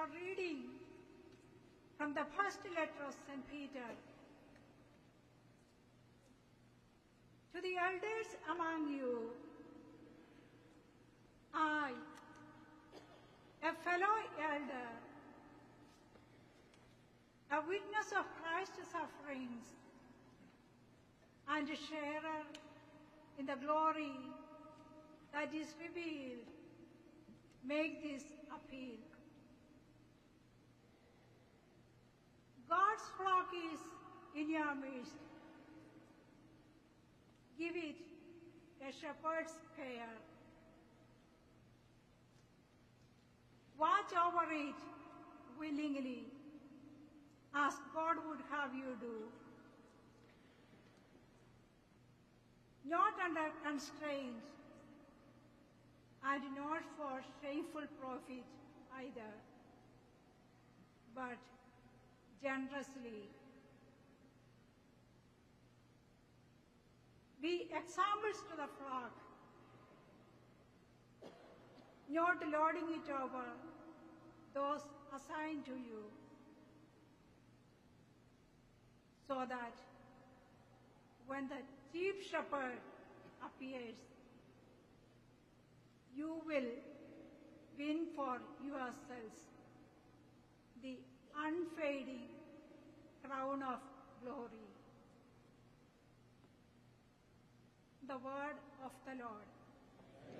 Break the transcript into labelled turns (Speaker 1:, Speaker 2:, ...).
Speaker 1: A reading from the first letter of St. Peter. To the elders among you, I, a fellow elder, a witness of Christ's sufferings, and a sharer in the glory that is revealed, make this appeal. God's flock is in your midst. Give it a shepherd's care. Watch over it willingly, as God would have you do. Not under constraint, and not for shameful profit either, but generously. Be examples to the flock, not lording it over those assigned to you, so that when the chief shepherd appears, you will win for yourselves the unfading crown of glory. The word of the Lord.